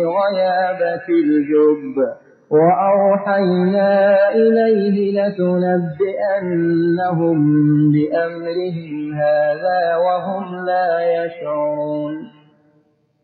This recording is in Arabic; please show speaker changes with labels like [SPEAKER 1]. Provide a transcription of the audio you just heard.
[SPEAKER 1] غيابة الجب وأوحينا إليه لتنبئنهم بأمرهم هذا وهم لا يشعرون